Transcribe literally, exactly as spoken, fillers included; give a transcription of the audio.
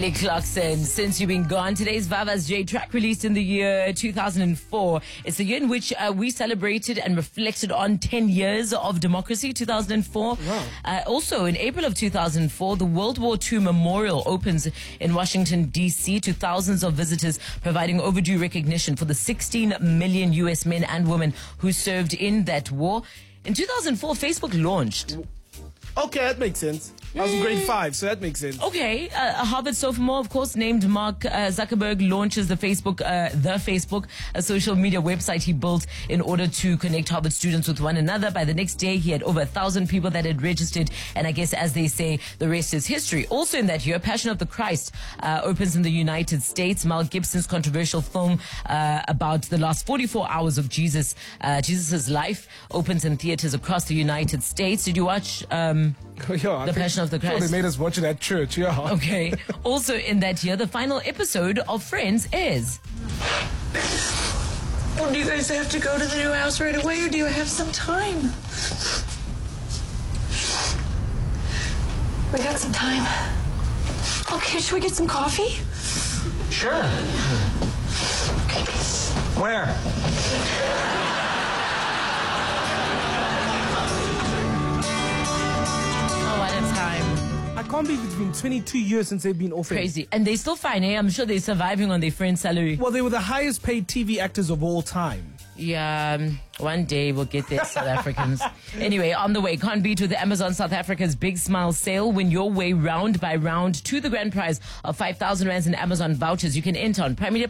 Nick Clarkson, since you've been gone, today's Vava's J track released in the year two thousand four. It's the year in which uh, we celebrated and reflected on ten years of democracy, two thousand four. Wow. Uh, also, in April of two thousand four, the World War Two Memorial opens in Washington, D C to thousands of visitors, providing overdue recognition for the sixteen million U S men and women who served in that war. In two thousand four, Facebook launched. Okay, that makes sense. I was in grade five, so that makes sense. Okay, uh, a Harvard sophomore, of course, named Mark uh, Zuckerberg, launches the Facebook, uh, the Facebook, a social media website he built in order to connect Harvard students with one another. By the next day, he had over a thousand people that had registered, and I guess, as they say, the rest is history. Also in that year, Passion of the Christ uh, opens in the United States. Mel Gibson's controversial film uh, about the last forty-four hours of Jesus, uh, Jesus' life, opens in theaters across the United States. Did you watch um, yeah, The Passion of the Christ? Sure, they made us watch it at church, yeah. Okay. Also in that year, the final episode of Friends airs. Well, do you guys have to go to the new house right away, or do you have some time? We got some time. Okay, should we get some coffee? Sure. Where? Oh, what a time. I can't believe it's been twenty-two years since they've been off air. Crazy. And they're still fine, eh? I'm sure they're surviving on their friend's salary. Well, they were the highest paid T V actors of all time. Yeah, um, one day we'll get there, South Africans. Anyway, on the way, can't beat with the Amazon South Africa's Big Smile sale. Win your way round by round to the grand prize of five thousand rands in Amazon vouchers. You can enter on Prime Media